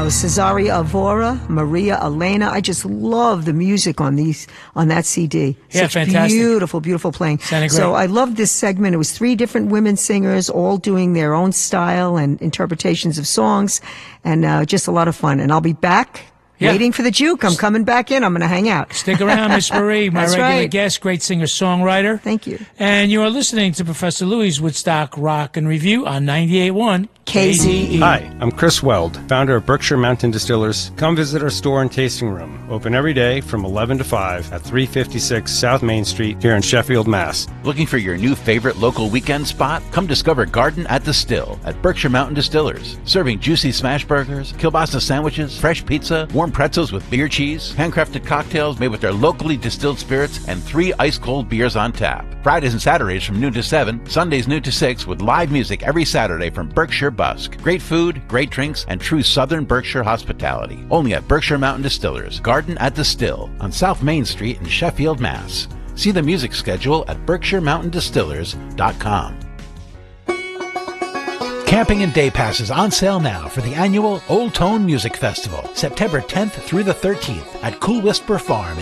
Cesaria Evora, Maria Elena. I just love the music on that CD. Yeah, Such fantastic. Beautiful, beautiful playing. Sounded great. So I love this segment. It was 3 different women singers, all doing their own style and interpretations of songs, and just a lot of fun. And I'll be back. Yeah. Waiting for the juke. I'm coming back in. I'm going to hang out. Stick around, Miss Marie, my That's regular right. guest, great singer-songwriter. Thank you. And you are listening to Professor Louis' Woodstock Rock and Review on 98.1 KZE. Hi, I'm Chris Weld, founder of Berkshire Mountain Distillers. Come visit our store and tasting room. Open every day from 11 to 5 at 356 South Main Street here in Sheffield, Mass. Looking for your new favorite local weekend spot? Come discover Garden at the Still at Berkshire Mountain Distillers. Serving juicy smash burgers, kielbasa sandwiches, fresh pizza, warm pretzels with beer cheese, handcrafted cocktails made with their locally distilled spirits, and 3 ice-cold beers on tap. Fridays and Saturdays from noon to 7, Sundays noon to 6 with live music every Saturday from Berkshire Busk. Great food, great drinks, and true Southern Berkshire hospitality. Only at Berkshire Mountain Distillers, Garden at the Still on South Main Street in Sheffield, Mass. See the music schedule at BerkshireMountainDistillers.com. Camping and day passes on sale now for the annual Old Tone Music Festival, September 10th through the 13th at Cool Whisper Farm